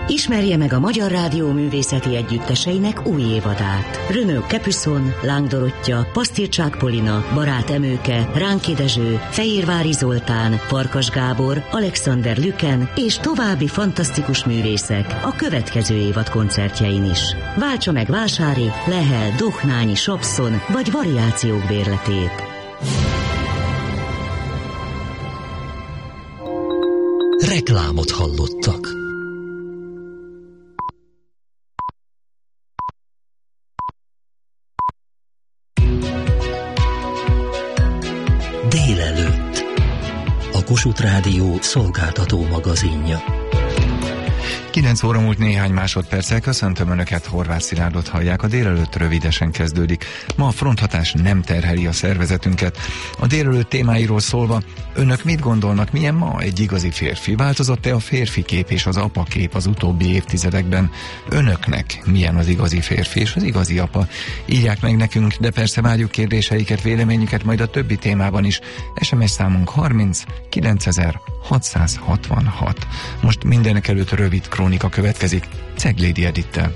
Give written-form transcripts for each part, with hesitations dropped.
Ismerje meg a Magyar Rádió művészeti együtteseinek új évadát. Renaud Capuçon, Láng Dorottya, Pasztircsák Polina, Barát Emőke, Ránki Dezső, Fehérvári Zoltán, Farkas Gábor, Alexander Lüken és további fantasztikus művészek a következő évad koncertjein is. Váltsa meg Vásári, Lehel, Dohnányi, Sapszon vagy Variációk bérletét. Reklámot hallottak. Délelőtt. A Kossuth Rádió szolgáltató magazinja. 9 óra múlt néhány másodperccel, köszöntöm Önöket, Horváth Szilárdot hallják, a délelőtt rövidesen kezdődik. Ma a fronthatás nem terheli a szervezetünket. A délelőtt témáiról szólva, Önök mit gondolnak, milyen ma egy igazi férfi? Változott-e a férfi kép és az apa kép az utóbbi évtizedekben? Önöknek milyen az igazi férfi és az igazi apa? Írják meg nekünk, de persze várjuk kérdéseiket, véleményüket majd a többi témában is. SMS számunk 30 9666. Most mindenek előtt rövid krónika következik Ceglédi Edittel.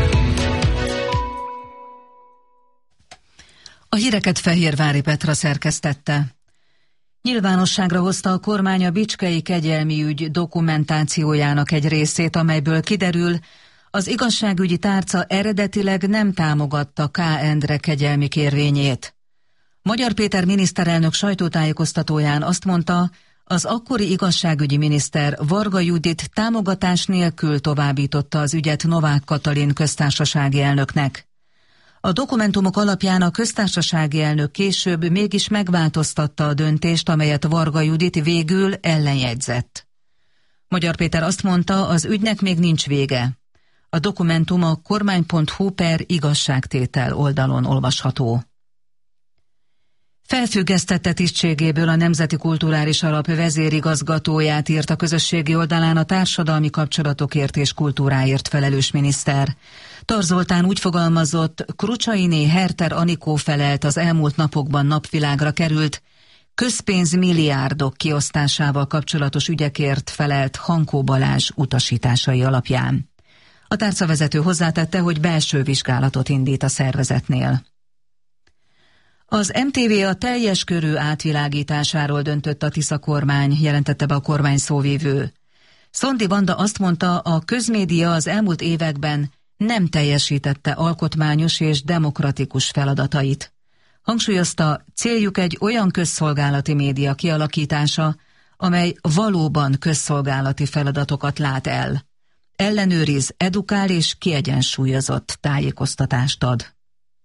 A híreket Fehérvári Petra szerkesztette. Nyilvánosságra hozta a kormány a Bicskei kegyelmi ügy dokumentációjának egy részét, amelyből kiderül, az igazságügyi tárca eredetileg nem támogatta K. Endre kegyelmi kérvényét. Magyar Péter miniszterelnök sajtótájékoztatóján azt mondta, az akkori igazságügyi miniszter Varga Judit támogatás nélkül továbbította az ügyet Novák Katalin köztársasági elnöknek. A dokumentumok alapján a köztársasági elnök később mégis megváltoztatta a döntést, amelyet Varga Judit végül ellenjegyzett. Magyar Péter azt mondta, az ügynek még nincs vége. A dokumentum a kormány.hu/igazságtétel oldalon olvasható. Felfüggesztette tisztségéből a Nemzeti Kulturális Alap vezérigazgatóját, írt a közösségi oldalán a társadalmi kapcsolatokért és kultúráért felelős miniszter. Tar Zoltán úgy fogalmazott, Krucsainé Herter Anikó felelt az elmúlt napokban napvilágra került közpénzmilliárdok kiosztásával kapcsolatos ügyekért felelt Hankó Balázs utasításai alapján. A tárcavezető hozzátette, hogy belső vizsgálatot indít a szervezetnél. Az MTV a teljes körű átvilágításáról döntött a Tisza kormány, jelentette be a kormány szóvivő. Szondi Vanda azt mondta, a közmédia az elmúlt években nem teljesítette alkotmányos és demokratikus feladatait. Hangsúlyozta, céljuk egy olyan közszolgálati média kialakítása, amely valóban közszolgálati feladatokat lát el. Ellenőriz, edukál és kiegyensúlyozott tájékoztatást ad.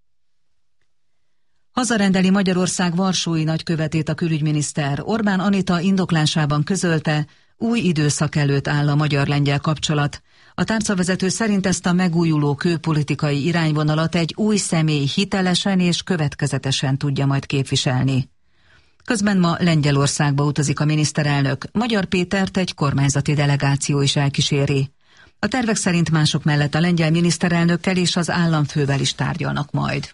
Hazarendeli Magyarország varsói nagykövetét a külügyminiszter. Orbán Anita indoklásában közölte, új időszak előtt áll a magyar-lengyel kapcsolat. A tárcavezető szerint ezt a megújuló külpolitikai irányvonalat egy új személy hitelesen és következetesen tudja majd képviselni. Közben ma Lengyelországba utazik a miniszterelnök. Magyar Pétert egy kormányzati delegáció is elkíséri. A tervek szerint mások mellett a lengyel miniszterelnökkel és az államfővel is tárgyalnak majd.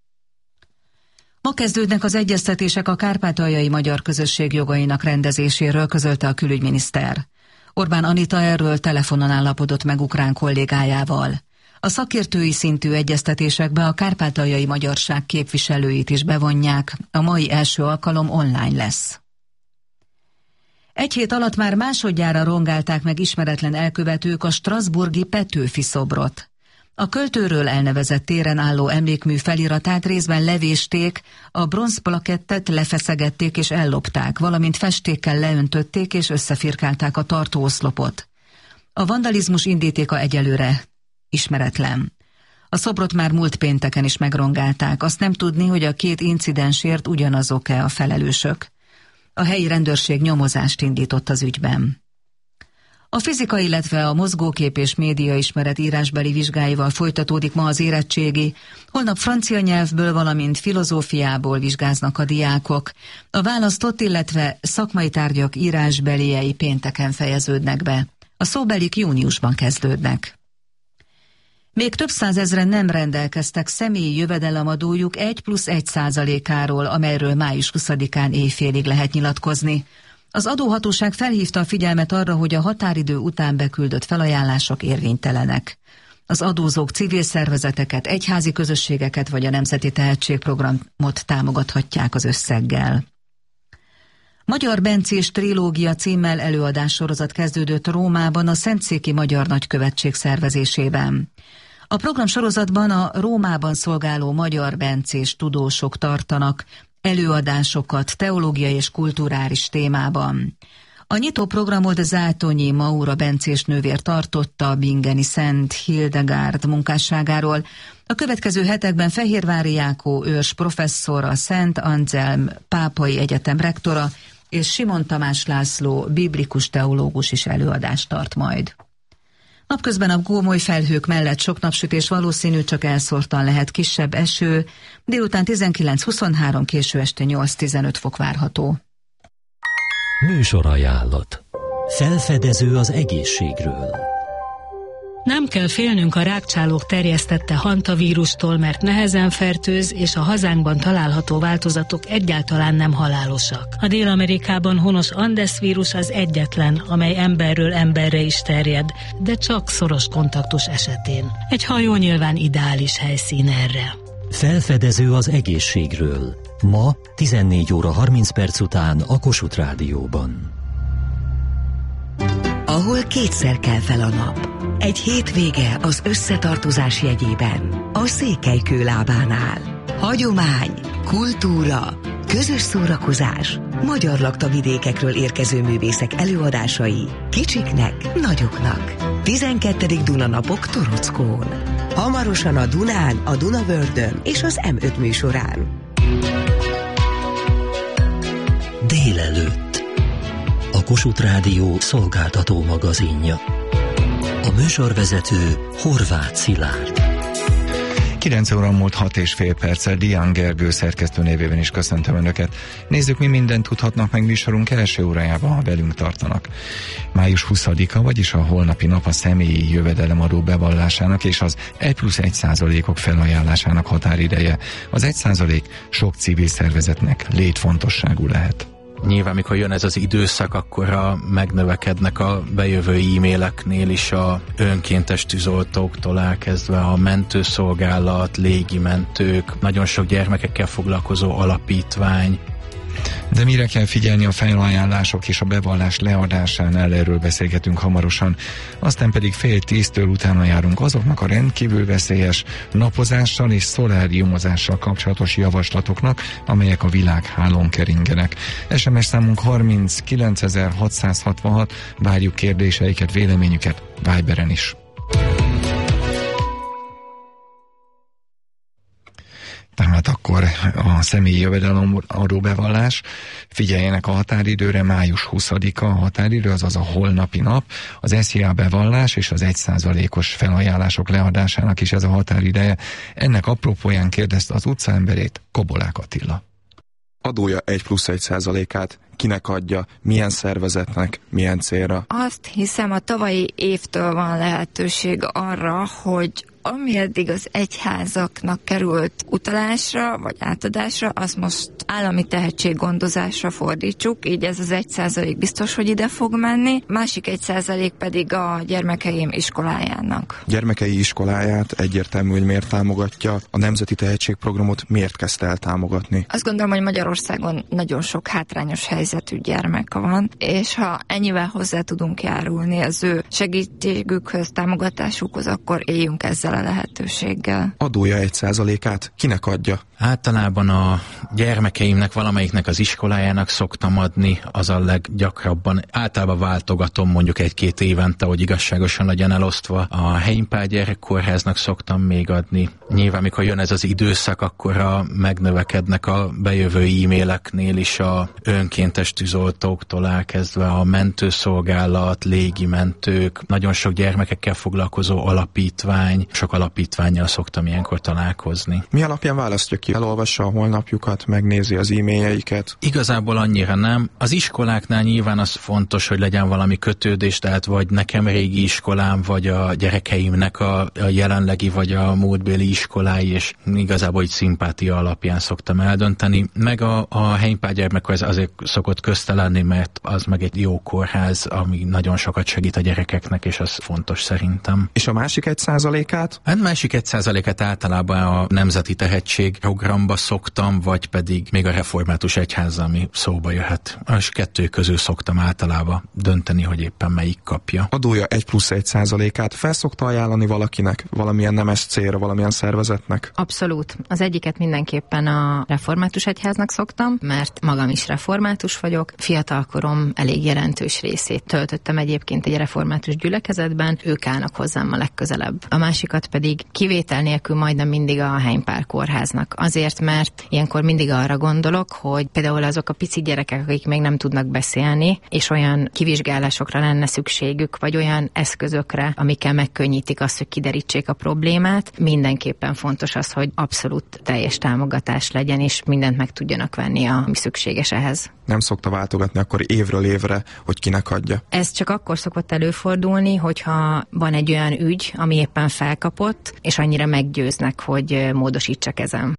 Ma kezdődnek az egyeztetések a kárpátaljai magyar közösség jogainak rendezéséről, közölte a külügyminiszter. Orbán Anita erről telefonon állapodott meg ukrán kollégájával. A szakértői szintű egyeztetésekbe a kárpátaljai magyarság képviselőit is bevonják, a mai első alkalom online lesz. Egy hét alatt már másodjára rongálták meg ismeretlen elkövetők a strasbourgi Petőfi szobrot. A költőről elnevezett téren álló emlékmű feliratát részben levésték, a bronzplakettet lefeszegették és ellopták, valamint festékkel leöntötték és összefirkálták a tartóoszlopot. A vandalizmus indítéka egyelőre ismeretlen. A szobrot már múlt pénteken is megrongálták, azt nem tudni, hogy a két incidensért ugyanazok-e a felelősök. A helyi rendőrség nyomozást indított az ügyben. A fizika, illetve a mozgókép és médiaismeret írásbeli vizsgáival folytatódik ma az érettségi. Holnap francia nyelvből, valamint filozófiából vizsgáznak a diákok. A választott, illetve szakmai tárgyak írásbeliei pénteken fejeződnek be. A szóbelik júniusban kezdődnek. Még több százezren nem rendelkeztek személyi jövedelemadójuk 1+1%-áról, amelyről május 20-án éjfélig lehet nyilatkozni. Az adóhatóság felhívta a figyelmet arra, hogy a határidő után beküldött felajánlások érvénytelenek. Az adózók civil szervezeteket, egyházi közösségeket vagy a Nemzeti Tehetségprogramot támogathatják az összeggel. Magyar Bencés trilógia címmel előadássorozat kezdődött Rómában a Szentszéki Magyar Nagykövetség szervezésében. A programsorozatban a Rómában szolgáló magyar bencés tudósok tartanak előadásokat teológiai és kulturális témában. A nyitó programot Zátonyi Maura bencés nővér tartotta a bingeni Szent Hildegárd munkásságáról. A következő hetekben Fehérvári Jákó őrs professzor, a Szent Anzelm Pápai Egyetem rektora és Simon Tamás László biblikus teológus is előadást tart majd. Napközben a gómoly felhők mellett sok napsütés valószínű, csak elszórtan lehet kisebb eső, délután 19-23, késő este 8-15 fok várható. Műsorajánlat. Felfedező az egészségről. Nem kell félnünk a rákcsálók terjesztette hantavírustól, mert nehezen fertőz, és a hazánkban található változatok egyáltalán nem halálosak. A Dél-Amerikában honos Andes vírus az egyetlen, amely emberről emberre is terjed, de csak szoros kontaktus esetén. Egy hajó nyilván ideális helyszín erre. Felfedező az egészségről. Ma 14 óra 30 perc után a Kossuth Rádióban. Ahol kétszer kell fel a nap. Egy hétvége az összetartozás jegyében. A Székelykő lábánál. Hagyomány, kultúra, közös szórakozás, magyar laktavidékekről érkező művészek előadásai, kicsiknek, nagyoknak. 12. Dunanapok Torockón. Hamarosan a Dunán, a Dunavördön és az M5 műsorán. Délelőtt. A Kossuth Rádió szolgáltató magazinja. A műsorvezető Horváth Szilárd. 9 óra múlt 6,5 perccel Dián Gergő szerkesztő névében is köszöntöm Önöket. Nézzük, mi mindent tudhatnak meg műsorunk első órájában, ha velünk tartanak. Május 20-a, vagyis a holnapi nap a személyi jövedelemadó bevallásának és az 1+1%-ok felajánlásának határideje. Az 1% sok civil szervezetnek létfontosságú lehet. Nyilván, mikor jön ez az időszak, akkor megnövekednek a bejövő e-maileknél is a önkéntes tűzoltóktól elkezdve a mentőszolgálat, légimentők, nagyon sok gyermekekkel foglalkozó alapítvány. De mire kell figyelni a felajánlások és a bevallás leadásánál, erről beszélgetünk hamarosan. Aztán pedig 9:30 utána járunk azoknak a rendkívül veszélyes napozással és szoláriumozással kapcsolatos javaslatoknak, amelyek a világhálón keringenek. SMS számunk 39666, várjuk kérdéseiket, véleményüket Viberen is. Tehát akkor a személyi jövedelemadó bevallás, figyeljenek a határidőre, május 20-a a határidő, azaz a holnapi nap, az SZIA bevallás és az 1%-os felajánlások leadásának is ez a határideje. Ennek apropóján kérdezte az utcaemberét Kobolák Attila. Adója 1+1%-át kinek adja, milyen szervezetnek, milyen célra? Azt hiszem, a tavalyi évtől van lehetőség arra, hogy ami eddig az egyházaknak került utalásra, vagy átadásra, azt most állami tehetséggondozásra fordítsuk, így ez az 1% biztos, hogy ide fog menni, másik 1% pedig a gyermekeim iskolájának. Gyermekei iskoláját egyértelmű, hogy miért támogatja, a Nemzeti Tehetségprogramot miért kezdte el támogatni? Azt gondolom, hogy Magyarországon nagyon sok hátrányos helyzetű gyermek van, és ha ennyivel hozzá tudunk járulni az ő segítségükhöz, támogatásukhoz, akkor éljünk ezzel a lehetőséggel. Adója 1%-át kinek adja? Általában a gyermekeimnek, valamelyiknek az iskolájának szoktam adni, az a leggyakrabban. Általában váltogatom mondjuk 1-2 évente, hogy igazságosan legyen elosztva. A Heimpál gyerekkórháznak szoktam még adni. Nyilván, mikor jön ez az időszak, akkor megnövekednek a bejövő e-maileknél is a önkéntes tűzoltóktól elkezdve a mentőszolgálat, légimentők, nagyon sok gyermekekkel foglalkozó alapítvány, sok alapítvánnyal szoktam ilyenkor találkozni. Mi alapján választja ki valaki elolvassa a honlapjukat, megnézi az e-mailjeiket? Igazából annyira nem. Az iskoláknál nyilván az fontos, hogy legyen valami kötődés, tehát vagy nekem régi iskolám, vagy a gyerekeimnek a jelenlegi, vagy a múltbéli iskolái, és igazából így szimpátia alapján szoktam eldönteni. Meg a Heimpál gyermekkórház azért szokott közte lenni, mert az meg egy jó kórház, ami nagyon sokat segít a gyerekeknek, és az fontos szerintem. És a másik 1%-át? A másik 1%-át általában a Nemzeti Tehetség programba szoktam, vagy pedig még a Református Egyház, ami szóba jöhet. És kettő közül szoktam általában dönteni, hogy éppen melyik kapja. Adója 1+1%-át fel szokta ajánlani valakinek, valamilyen nemes célra, valamilyen szervezetnek? Abszolút. Az egyiket mindenképpen a Református Egyháznak szoktam, mert magam is református vagyok. Fiatalkorom elég jelentős részét töltöttem egyébként egy református gyülekezetben, ők állnak hozzám a legközelebb. A másikat pedig kivétel nélkül majdnem mindig a Heimpál kórháznak. Azért, mert ilyenkor mindig arra gondolok, hogy például azok a pici gyerekek, akik még nem tudnak beszélni, és olyan kivizsgálásokra lenne szükségük, vagy olyan eszközökre, amikkel megkönnyítik azt, hogy kiderítsék a problémát, mindenképpen fontos az, hogy abszolút teljes támogatás legyen, és mindent meg tudjanak venni, ami szükséges ehhez. Nem szokta váltogatni akkor évről évre, hogy kinek adja? Ez csak akkor szokott előfordulni, hogyha van egy olyan ügy, ami éppen felkapott, és annyira meggyőznek, hogy módosítsak ezen.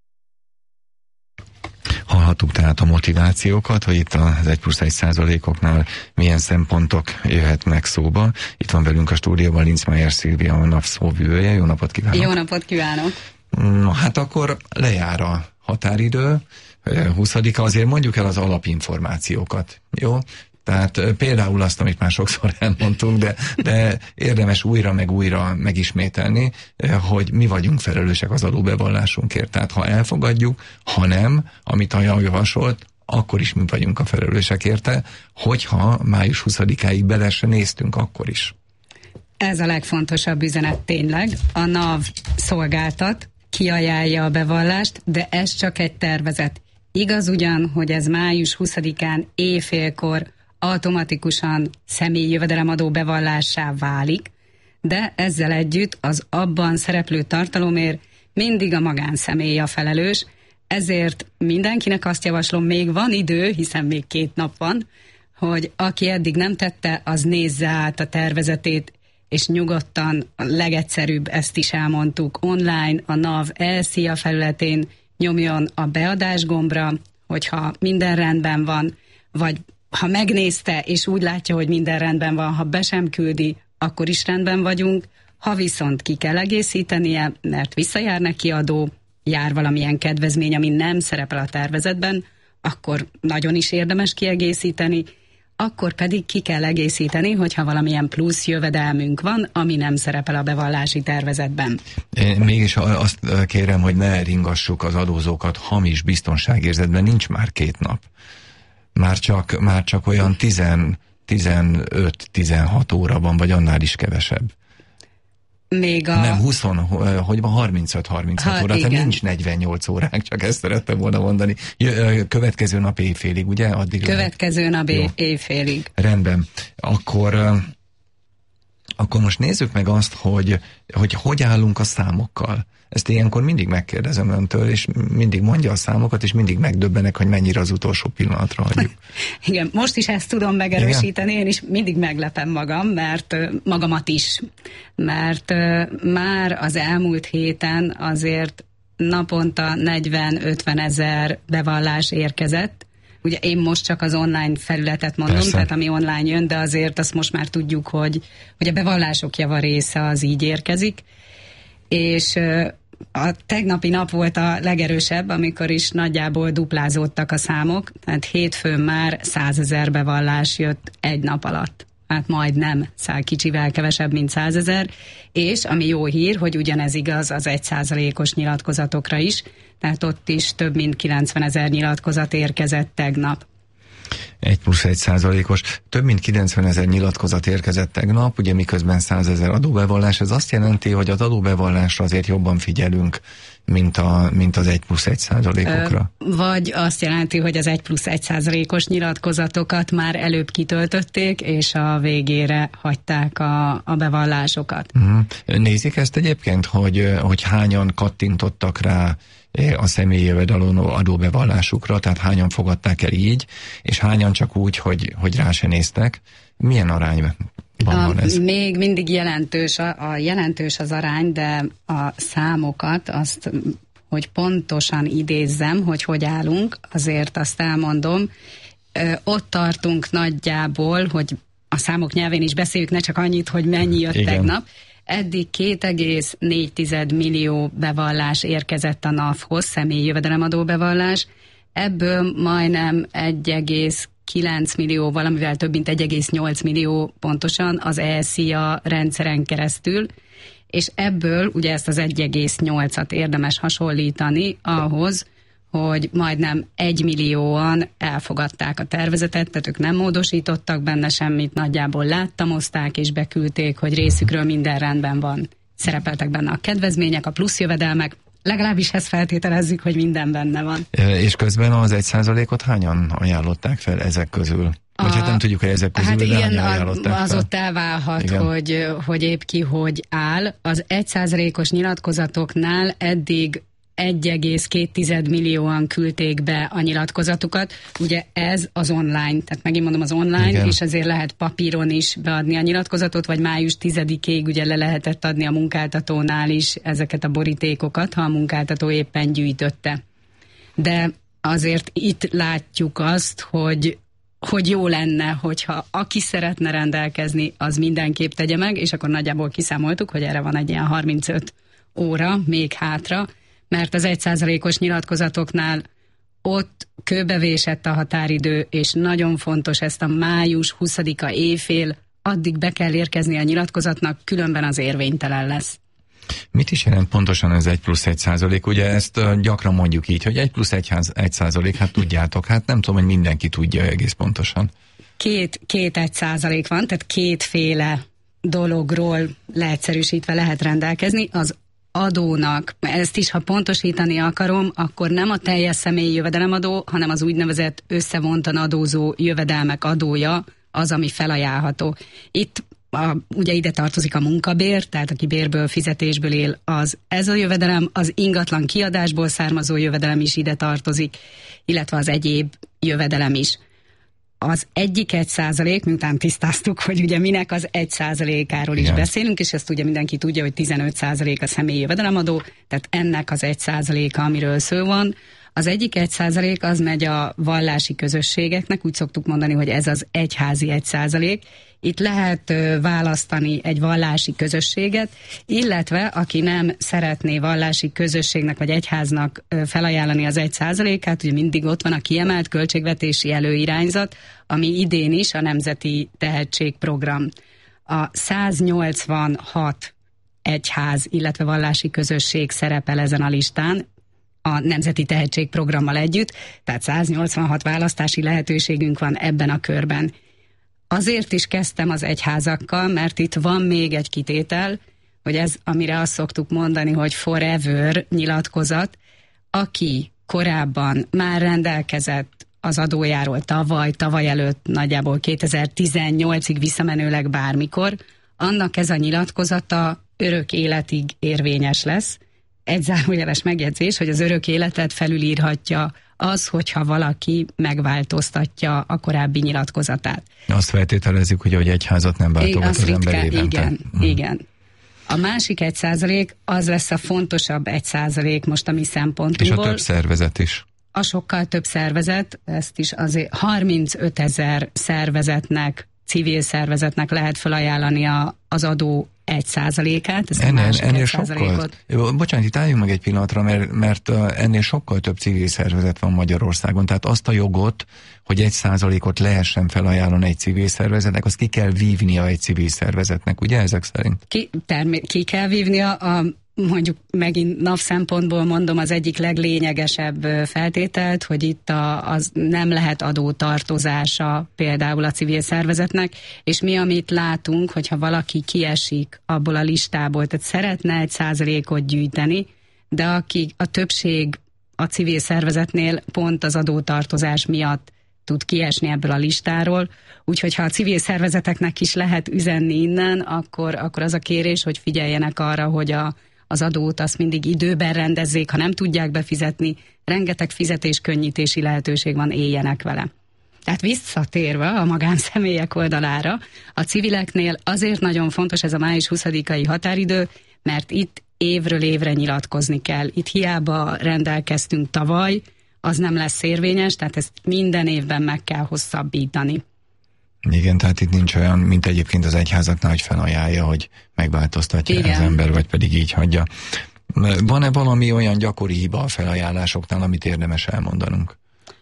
Hallhattuk tehát a motivációkat, hogy itt az 1+1%-oknál milyen szempontok jöhetnek szóba. Itt van velünk a stúdióban Linzmeier Szilvia, a NAV szóvivője. Jó napot kívánok! Jó napot kívánok! Na, hát akkor lejár a határidő, 20-a, azért mondjuk el az alapinformációkat, jó? Tehát például azt, amit már sokszor elmondtunk, de érdemes újra meg újra megismételni, hogy mi vagyunk felelősek az adóbevallásunkért. Tehát ha elfogadjuk, ha nem, amit a javasolt, akkor is mi vagyunk a felelősek érte, hogyha május 20-áig bele se néztünk, akkor is. Ez a legfontosabb üzenet tényleg. A NAV szolgáltat, kiajánlja a bevallást, de ez csak egy tervezet. Igaz ugyan, hogy ez május 20-án éjfélkor automatikusan személyi jövedelemadó bevallássá válik, de ezzel együtt az abban szereplő tartalomért mindig a magánszemély a felelős, ezért mindenkinek azt javaslom, még van idő, hiszen még 2 nap van, hogy aki eddig nem tette, az nézze át a tervezetét, és nyugodtan, a legegyszerűbb, ezt is elmondtuk, online, a NAV e-szia felületén nyomjon a beadás gombra, hogyha minden rendben van, vagy ha megnézte, és úgy látja, hogy minden rendben van, ha be sem küldi, akkor is rendben vagyunk. Ha viszont ki kell egészítenie, mert visszajár neki adó, jár valamilyen kedvezmény, ami nem szerepel a tervezetben, akkor nagyon is érdemes kiegészíteni, akkor pedig ki kell egészíteni, hogyha valamilyen plusz jövedelmünk van, ami nem szerepel a bevallási tervezetben. Én mégis azt kérem, hogy ne ringassuk az adózókat hamis biztonságérzetben, nincs már 2 nap. Már csak olyan 15-16 óra van, vagy annál is kevesebb. Még a... Nem, 35-36 óra, tehát nincs 48 óránk, csak ezt szerettem volna mondani. Következő nap éjfélig, ugye? Addig következő nap éjfélig. Rendben. Akkor most nézzük meg azt, hogy állunk a számokkal. Ezt ilyenkor mindig megkérdezem öntől, és mindig mondja a számokat, és mindig megdöbbenek, hogy mennyire az utolsó pillanatra hagyjuk. Igen, most is ezt tudom megerősíteni, én is mindig meglepem magam, mert magamat is. Mert már az elmúlt héten azért naponta 40-50 ezer bevallás érkezett. Ugye én most csak az online felületet mondom, persze, tehát ami online jön, de azért azt most már tudjuk, hogy a bevallások java része az így érkezik. És a tegnapi nap volt a legerősebb, amikor is nagyjából duplázódtak a számok, tehát hétfőn már 100 000 bevallás jött egy nap alatt. Hát majdnem, kicsivel kevesebb, mint 100 000, és ami jó hír, hogy ugyanez igaz az 1%-os nyilatkozatokra is, tehát ott is több mint 90 000 nyilatkozat érkezett tegnap. 1+1%-os. Több mint 90 000 nyilatkozat érkezett tegnap, ugye miközben 100 000 adóbevallás. Ez azt jelenti, hogy az adóbevallásra azért jobban figyelünk, mint az 1+1%-okra. Vagy azt jelenti, hogy az 1+1%-os nyilatkozatokat már előbb kitöltötték, és a végére hagyták a bevallásokat. Nézik ezt egyébként, hogy hányan kattintottak rá a személyi jövedelem adóbevallásukra, tehát hányan fogadták el így, és hányan csak úgy, hogy rá se néztek. Milyen arányban van ez? Még mindig jelentős az arány, de a számokat, azt, hogy pontosan idézzem, hogy állunk, azért azt elmondom. Ott tartunk nagyjából, hogy a számok nyelvén is beszéljük, ne csak annyit, hogy mennyi jött tegnap. Eddig 2,4 millió bevallás érkezett a NAV-hoz, személyi jövedelemadó bevallás. Ebből majdnem 1,9 millió, valamivel több mint 1,8 millió pontosan az ESZIA rendszeren keresztül, és ebből ugye ezt az 1,8-at érdemes hasonlítani ahhoz, hogy majdnem 1 millióan elfogadták a tervezetet, tehát ők nem módosítottak benne semmit, nagyjából láttamozták és beküldték, hogy részükről minden rendben van. Szerepeltek benne a kedvezmények, a plusz jövedelmek, legalábbis ezt feltételezzük, hogy minden benne van. És közben az 1%-ot hányan ajánlották fel ezek közül? Vagy hát nem tudjuk, hogy ezek közül, hát de igen, hányan ajánlották fel? Az ott elválhat, hogy épp ki hogy áll. Az 1%-os nyilatkozatoknál eddig 1,2 millióan küldték be a nyilatkozatukat. Ugye ez az online, tehát megint mondom az online, igen. És azért lehet papíron is beadni a nyilatkozatot, vagy május 10-ig ugye le lehetett adni a munkáltatónál is ezeket a borítékokat, ha a munkáltató éppen gyűjtötte. De azért itt látjuk azt, hogy jó lenne, hogyha aki szeretne rendelkezni, az mindenképp tegye meg, és akkor nagyjából kiszámoltuk, hogy erre van egy ilyen 35 óra még hátra, mert az 1%-os nyilatkozatoknál ott kőbevésett a határidő, és nagyon fontos ezt a május 20-a éjfél, addig be kell érkezni a nyilatkozatnak, különben az érvénytelen lesz. Mit is jelent pontosan ez 1+1%? Ugye ezt gyakran mondjuk így, hogy 1+1%, hát tudjátok, hát nem tudom, hogy mindenki tudja egész pontosan. Két 1% van, tehát kétféle dologról leegyszerűsítve lehet rendelkezni. Az adónak, ezt is, ha pontosítani akarom, akkor nem a teljes személyi jövedelemadó, hanem az úgynevezett összevontan adózó jövedelmek adója az, ami felajánlható. Itt ugye ide tartozik a munkabér, tehát aki bérből, fizetésből él, ez a jövedelem, az ingatlan kiadásból származó jövedelem is ide tartozik, illetve az egyéb jövedelem is. Az egyik 1%, miután tisztáztuk, hogy ugye minek az 1%-áról is beszélünk, és ezt ugye mindenki tudja, hogy 15% a személyi jövedelemadó, tehát ennek az 1%-a, amiről szó van. Az egyik 1% az megy a vallási közösségeknek, úgy szoktuk mondani, hogy ez az egyházi 1%. Itt lehet választani egy vallási közösséget, illetve aki nem szeretné vallási közösségnek vagy egyháznak felajánlani az 1%-át, ugye mindig ott van a kiemelt költségvetési előirányzat, ami idén is a Nemzeti Tehetségprogram. A 186 egyház, illetve vallási közösség szerepel ezen a listán, a Nemzeti Tehetségprogrammal együtt, tehát 186 választási lehetőségünk van ebben a körben. Azért is kezdtem az egyházakkal, mert itt van még egy kitétel, hogy ez, amire azt szoktuk mondani, hogy forever nyilatkozat, aki korábban már rendelkezett az adójáról tavaly előtt, nagyjából 2018-ig visszamenőleg bármikor, annak ez a nyilatkozata örök életig érvényes lesz. Egy zárójeles megjegyzés, hogy az örök életet felülírhatja az, hogyha valaki megváltoztatja a korábbi nyilatkozatát. Azt feltételezzük, hogy egyházat nem váltogat az ember évente. Igen. A másik 1% az lesz a fontosabb 1% most a mi szempontunkból. És a több szervezet is. A sokkal több szervezet, ezt is azért 35 000 szervezetnek, civil szervezetnek lehet felajánlani az adó 1%-át, ezt a másik 1%-ot. Bocsánat, itt álljunk meg egy pillanatra, mert ennél sokkal több civil szervezet van Magyarországon, tehát azt a jogot, hogy 1%-ot lehessen felajánlani egy civil szervezetnek, azt ki kell vívnia egy civil szervezetnek, ugye ezek szerint? Ki kell vívnia, mondjuk megint NAV szempontból mondom az egyik leglényegesebb feltételt, hogy itt az nem lehet adótartozása például a civil szervezetnek, és mi, amit látunk, hogyha valaki kiesik abból a listából, tehát szeretne 1%-ot gyűjteni, de a többség a civil szervezetnél pont az adótartozás miatt tud kiesni ebből a listáról, úgyhogy ha a civil szervezeteknek is lehet üzenni innen, akkor az a kérés, hogy figyeljenek arra, hogy az adót azt mindig időben rendezzék, ha nem tudják befizetni, rengeteg fizetéskönnyítési lehetőség van, éljenek vele. Tehát visszatérve a magánszemélyek oldalára, a civileknél azért nagyon fontos ez a május 20-ai határidő, mert itt évről évre nyilatkozni kell. Itt hiába rendelkeztünk tavaly, az nem lesz érvényes, tehát ezt minden évben meg kell hosszabbítani. Igen, tehát itt nincs olyan, mint egyébként az egyházaknál, hogy felajánlja, hogy megváltoztatja az ember, vagy pedig így hagyja. Van-e valami olyan gyakori hiba a felajánlásoknál, amit érdemes elmondanunk?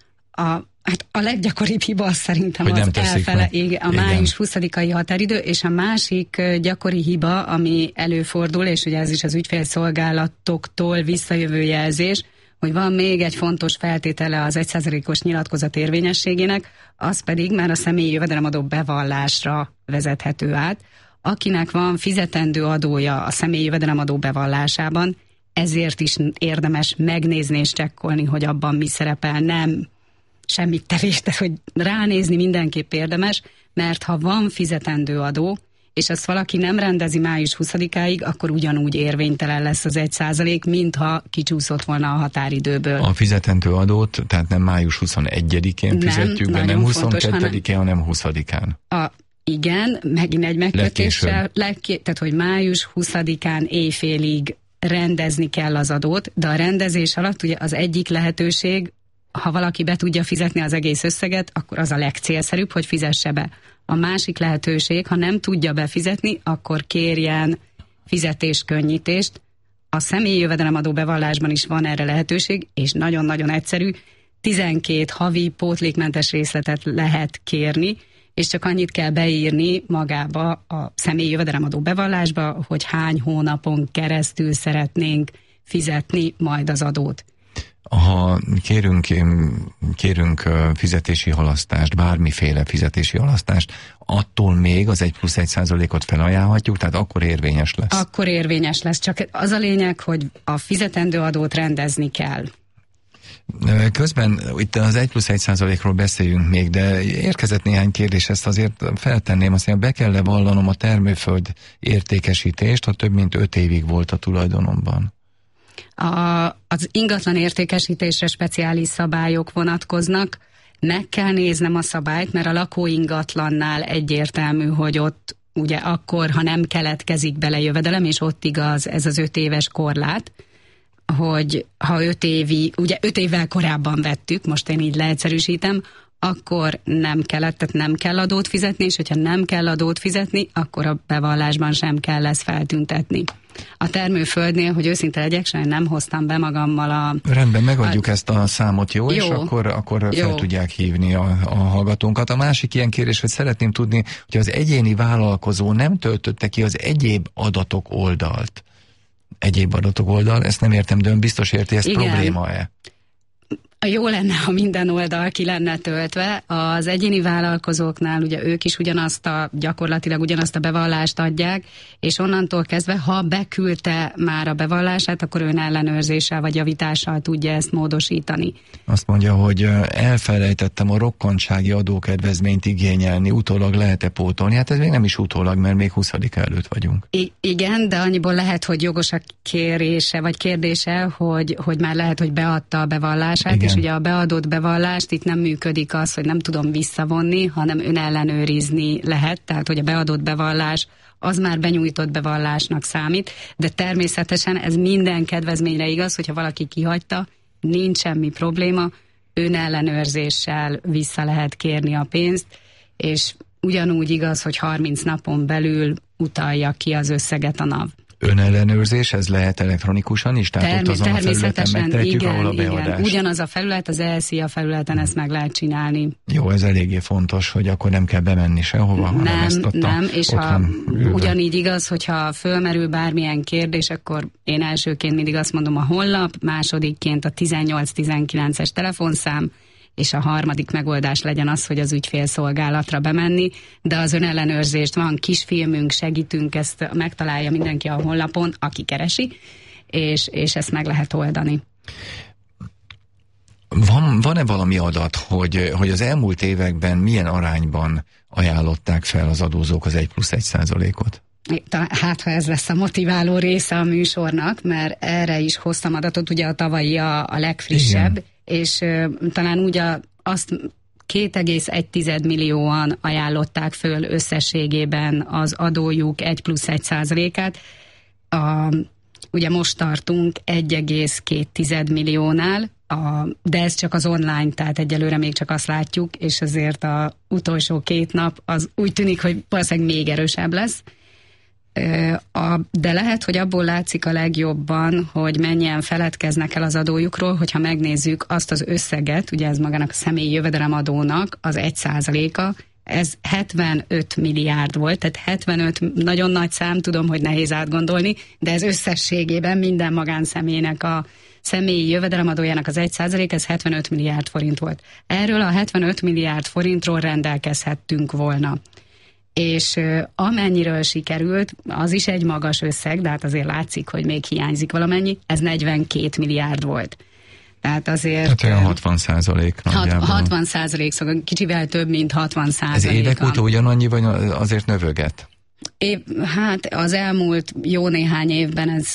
A leggyakoribb hiba az szerintem hogy az elfele, a május 20-ai határidő, és a másik gyakori hiba, ami előfordul, és ugye ez is az ügyfélszolgálatoktól visszajövő jelzés, hogy van még egy fontos feltétele az 1%-os nyilatkozat érvényességének, az pedig már a személyi jövedelemadó bevallásra vezethető át. Akinek van fizetendő adója a személyi jövedelemadó bevallásában, ezért is érdemes megnézni és csekkolni, hogy abban mi szerepel, nem semmit tevés, de hogy ránézni mindenképp érdemes, mert ha van fizetendő adó, és azt valaki nem rendezi május 20-áig, akkor ugyanúgy érvénytelen lesz az 1%, mintha kicsúszott volna a határidőből. A fizetendő adót, tehát nem május 21-én fizetjük be, nem 22-én, hanem 20-án. Igen, megint egy megkötéssel, tehát hogy május 20-án éjfélig rendezni kell az adót, de a rendezés alatt ugye az egyik lehetőség, ha valaki be tudja fizetni az egész összeget, akkor az a legcélszerűbb, hogy fizesse be. A másik lehetőség, ha nem tudja befizetni, akkor kérjen fizetéskönnyítést. A személyi jövedelemadó bevallásban is van erre lehetőség, és nagyon-nagyon egyszerű. 12 havi pótlékmentes részletet lehet kérni, és csak annyit kell beírni magába a személyi jövedelemadó bevallásba, hogy hány hónapon keresztül szeretnénk fizetni majd az adót. Ha kérünk fizetési halasztást, bármiféle fizetési halasztást, attól még az 1+1%-ot felajánlhatjuk, tehát akkor érvényes lesz. Akkor érvényes lesz, csak az a lényeg, hogy a fizetendő adót rendezni kell. Közben itt az 1+1%-ról beszéljünk még, de érkezett néhány kérdés, ezt azért feltenném, azt mondja, be kell-e vallanom a termőföld értékesítést, ha több mint 5 évig volt a tulajdonomban? Az ingatlan értékesítésre speciális szabályok vonatkoznak. Meg kell néznem a szabályt, mert a lakóingatlannál egyértelmű, hogy ott ugye akkor, ha nem keletkezik bele jövedelem, és ott igaz ez az 5 éves korlát, hogy ha 5 évvel korábban vettük, most én így leegyszerűsítem, akkor nem kellett, tehát nem kell adót fizetni, és hogyha nem kell adót fizetni, akkor a bevallásban sem kell lesz feltüntetni. A termőföldnél, hogy őszinte legyek, sajnos nem hoztam be magammal Rendben, megadjuk ezt a számot, jó? És akkor fel tudják hívni a hallgatónkat. A másik ilyen kérdés, hogy szeretném tudni, hogy az egyéni vállalkozó nem töltötte ki az egyéb adatok oldalt. Egyéb adatok oldal, ezt nem értem, de ön biztos érti, ez probléma-e? Jó lenne, ha minden oldal ki lenne töltve. Az egyéni vállalkozóknál ugye ők is gyakorlatilag ugyanazt a bevallást adják, és onnantól kezdve, ha beküldte már a bevallását, akkor önellenőrzéssel vagy javítással tudja ezt módosítani. Azt mondja, hogy elfelejtettem a rokkantsági adókedvezményt igényelni, utólag lehet-e pótolni? Hát ez még nem is utólag, mert még 20-a előtt vagyunk. Igen, de annyiból lehet, hogy jogos a kérése vagy kérdése, hogy már lehet, hogy beadta a bevallását. Igen. És ugye a beadott bevallást itt nem működik az, hogy nem tudom visszavonni, hanem önellenőrizni lehet, tehát hogy a beadott bevallás az már benyújtott bevallásnak számít, de természetesen ez minden kedvezményre igaz, hogyha valaki kihagyta, nincs semmi probléma, önellenőrzéssel vissza lehet kérni a pénzt, és ugyanúgy igaz, hogy 30 napon belül utalja ki az összeget a NAV. Önellenőrzés, ez lehet elektronikusan is? Tehát ott azon a felületen megtehetjük, ahol a beadás. Igen. Ugyanaz a felület, az ESZIA felületen ezt meg lehet csinálni. Jó, ez eléggé fontos, hogy akkor nem kell bemenni sehova, hanem ezt nem, és ha ugyanígy igaz, hogyha fölmerül bármilyen kérdés, akkor én elsőként mindig azt mondom a honlap, másodikként a 18-19-es telefonszám, és a harmadik megoldás legyen az, hogy az ügyfélszolgálatra bemenni, de az önellenőrzést van kisfilmünk, segítünk, ezt megtalálja mindenki a honlapon, aki keresi, és ezt meg lehet oldani. Van-e valami adat, hogy az elmúlt években milyen arányban ajánlották fel az adózók az 1+1%-ot? Hát, ha ez lesz a motiváló része a műsornak, mert erre is hoztam adatot, ugye a tavalyi a legfrissebb, igen. És talán úgy azt 2,1 millióan ajánlották föl összességében az adójuk 1+1%-át. Ugye most tartunk 1,2 milliónál, de ez csak az online, tehát egyelőre még csak azt látjuk, és azért az utolsó 2 nap az úgy tűnik, hogy valószínűleg még erősebb lesz. De lehet, hogy abból látszik a legjobban, hogy mennyien feledkeznek el az adójukról, hogyha megnézzük azt az összeget, ugye ez magának a személyi jövedelemadónak az 1%-a, ez 75 milliárd volt, tehát 75 nagyon nagy szám, tudom, hogy nehéz átgondolni, de ez összességében minden magánszemélynek a személyi jövedelemadójának az 1%, ez 75 milliárd forint volt. Erről a 75 milliárd forintról rendelkezhettünk volna. És amennyiről sikerült, az is egy magas összeg, de hát azért látszik, hogy még hiányzik valamennyi, ez 42 milliárd volt. Tehát azért... Tehát olyan 60% nagyjából. 60%, szóval kicsivel több, mint 60%. Ez évek óta ugyanannyi, vagy azért növöget? Hát az elmúlt jó néhány évben ez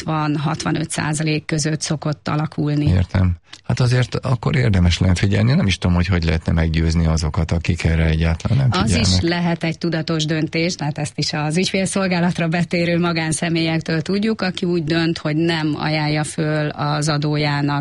60-65% között szokott alakulni. Értem. Hát azért akkor érdemes lenne figyelni, nem is tudom, hogy lehetne meggyőzni azokat, akik erre egyáltalán nem figyelnek. Az is lehet egy tudatos döntés, tehát ezt is az ügyfélszolgálatra betérő magánszemélyektől tudjuk, aki úgy dönt, hogy nem ajánlja föl az adójának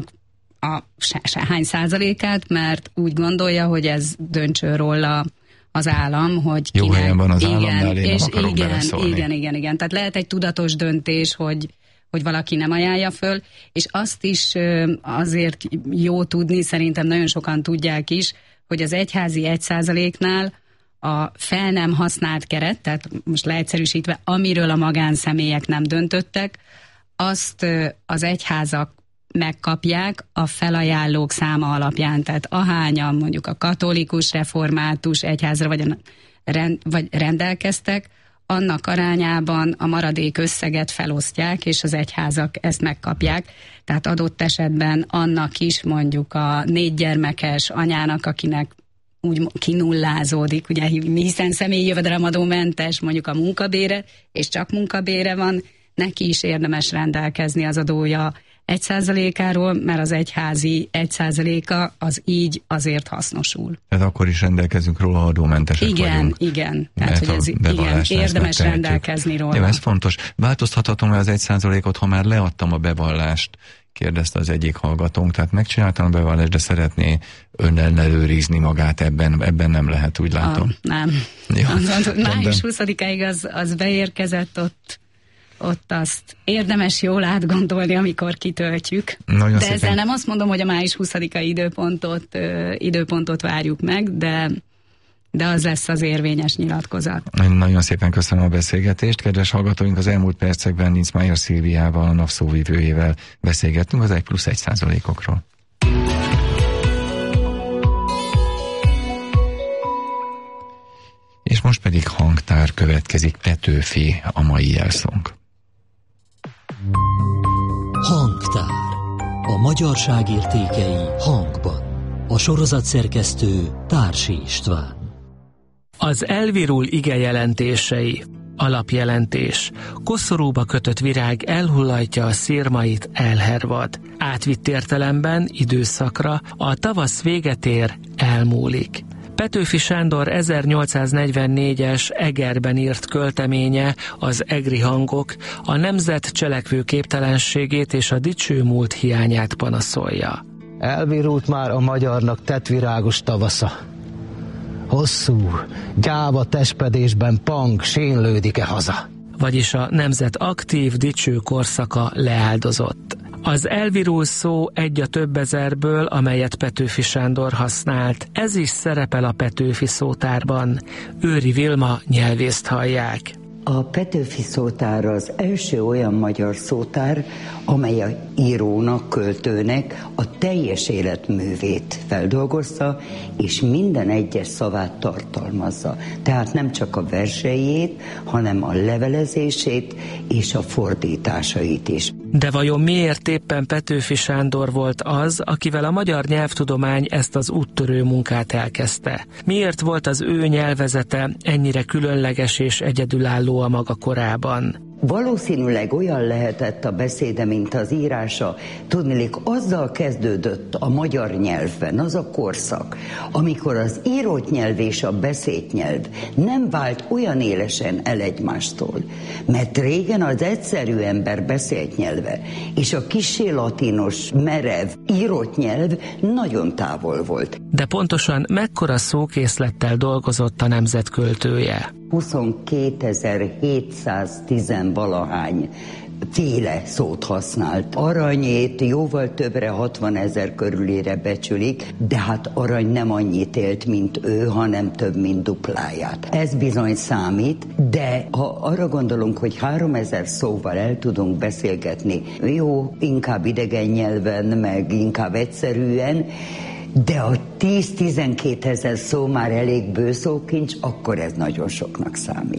hány százalékát, mert úgy gondolja, hogy ez döntsön róla az állam, hogy jó helyen van az államnál, én nem akarok beleszólni. Igen. Tehát lehet egy tudatos döntés, hogy valaki nem ajánlja föl, és azt is azért jó tudni, szerintem nagyon sokan tudják is, hogy az egyházi 1%-nál a fel nem használt keret, tehát most leegyszerűsítve, amiről a magánszemélyek nem döntöttek, azt az egyházak megkapják a felajánlók száma alapján, tehát ahányan mondjuk a katolikus, református egyházra vagy rendelkeztek, annak arányában a maradék összeget felosztják, és az egyházak ezt megkapják. Tehát adott esetben annak is mondjuk a 4 gyermekes anyának, akinek úgy kinullázódik, ugye, hiszen személyi jövedelemadómentes mondjuk a munkabére, és csak munkabére van, neki is érdemes rendelkezni az adója 1%-áról, mert az egyházi 1%-a az így azért hasznosul. Tehát akkor is rendelkezünk róla, adómentesek vagyunk. Igen. Tehát, hogy ez érdemes rendelkezni róla. Jó, ez fontos. Változtathatom-e az 1%-ot, ha már leadtam a bevallást? Kérdezte az egyik hallgatónk, tehát megcsináltam a bevallást, de szeretné ellenőrizni magát ebben nem lehet, úgy látom. Nem. Jó. Május 20-áig az beérkezett, ott azt érdemes jól átgondolni, amikor kitöltjük. Nagyon de szépen. Ezzel nem azt mondom, hogy a május 20-ai időpontot várjuk meg, de az lesz az érvényes nyilatkozat. Nagyon szépen köszönöm a beszélgetést. Kedves hallgatóink, az elmúlt percekben Ninczmájer Szilviával, a NAV szóvivőjével beszélgettünk az 1+1%-okról. És most pedig hangtár következik, Petőfi a mai jelszónk. Hangtár. A magyarság értékei hangban. A sorozat szerkesztő Társi István. Az elvirul ige jelentései. Alapjelentés. Koszorúba kötött virág elhullatja a szirmait, elhervad. Átvitt értelemben, időszakra, a tavasz véget ér, elmúlik. Petőfi Sándor 1844-es Egerben írt költeménye, az egri hangok, a nemzet cselekvő képtelenségét és a dicső múlt hiányát panaszolja. Elvirult már a magyarnak tettvirágos tavasza. Hosszú, gyáva testpedésben pang sénlődik-e haza? Vagyis a nemzet aktív, dicső korszaka leáldozott. Az elvirul szó egy a több ezerből, amelyet Petőfi Sándor használt. Ez is szerepel a Petőfi szótárban. Őri Vilma nyelvészt hallják. A Petőfi szótár az első olyan magyar szótár, amely a írónak, költőnek a teljes életművét feldolgozza, és minden egyes szavát tartalmazza. Tehát nem csak a verseiét, hanem a levelezését és a fordításait is. De vajon miért éppen Petőfi Sándor volt az, akivel a magyar nyelvtudomány ezt az úttörő munkát elkezdte? Miért volt az ő nyelvezete ennyire különleges és egyedülálló a maga korában? Valószínűleg olyan lehetett a beszéde, mint az írása. Tudniillik, azzal kezdődött a magyar nyelvben az a korszak, amikor az írott nyelv és a beszélt nyelv nem vált olyan élesen el egymástól. Mert régen az egyszerű ember beszélt nyelve és a kissé latinos, merev, írott nyelv nagyon távol volt. De pontosan mekkora szókészlettel dolgozott a nemzet költője? 22.710-valahány féle szót használt. Aranyét jóval többre, 60 000 körülére becsülik, de hát Arany nem annyit élt, mint ő, hanem több, mint dupláját. Ez bizony számít, de ha arra gondolunk, hogy 3000 szóval el tudunk beszélgetni, jó, inkább idegen nyelven, meg inkább egyszerűen, de a 10-12 000 szó már elég bőszókincs, akkor ez nagyon soknak számít.